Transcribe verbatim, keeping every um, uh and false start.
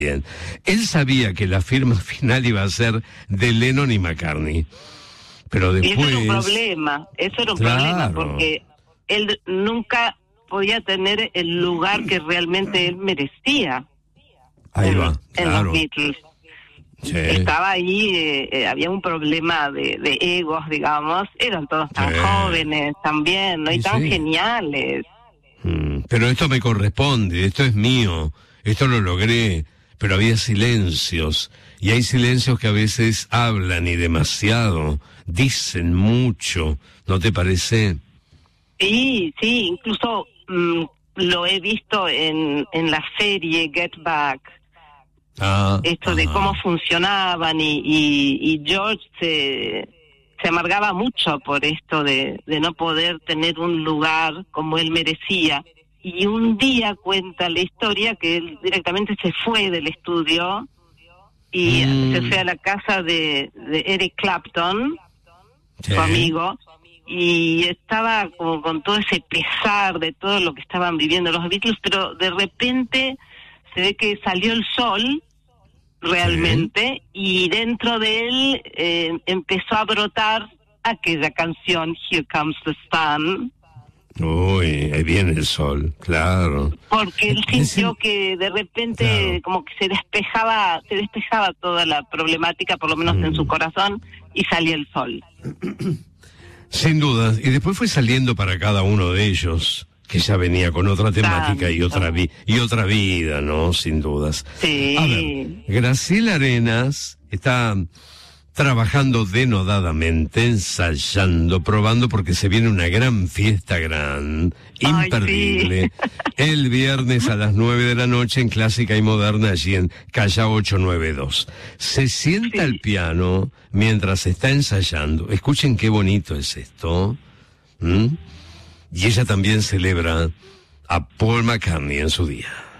Bien. Él sabía que la firma final iba a ser de Lennon y McCartney, pero después... Y eso era un problema, eso era un claro. problema, porque él nunca podía tener el lugar que realmente él merecía. Ahí en, va, en claro. los Beatles. Sí. Estaba ahí, eh, eh, había un problema de, de egos, digamos, eran todos tan Sí. jóvenes también, ¿no? Y Sí, tan sí. geniales. Mm, pero esto me corresponde, esto es mío, esto lo logré, pero había silencios, y hay silencios que a veces hablan y demasiado, dicen mucho, ¿no te parece? Sí, sí, incluso mm, lo he visto en, en la serie Get Back, Ah, esto de ah. cómo funcionaban, y, y, y George se, se amargaba mucho por esto de, de no poder tener un lugar como él merecía. Y un día cuenta la historia que él directamente se fue del estudio y Mm. se fue a la casa de, de Eric Clapton, Sí. su amigo, y estaba como con todo ese pesar de todo lo que estaban viviendo los Beatles, pero de repente se ve que salió el sol realmente, sí. Y dentro de él eh, empezó a brotar aquella canción Here Comes the Sun. Uy, ahí viene el sol, claro. Porque él sintió que de repente claro. como que se despejaba, se despejaba toda la problemática, por lo menos mm. en su corazón, y salía el sol. Sin duda, y después fue saliendo para cada uno de ellos, que ya venía con otra temática Tanto. y otra vi y otra vida, ¿no? Sin dudas. Sí. A ver, Graciela Arenas está trabajando denodadamente, ensayando, probando, porque se viene una gran fiesta, gran, Ay, imperdible, sí. el viernes a las nueve de la noche en Clásica y Moderna, allí en Callao ochocientos noventa y dos. Se sienta Sí. al piano mientras está ensayando. Escuchen qué bonito es esto. ¿Mm? Y ella también celebra a Paul McCartney en su día.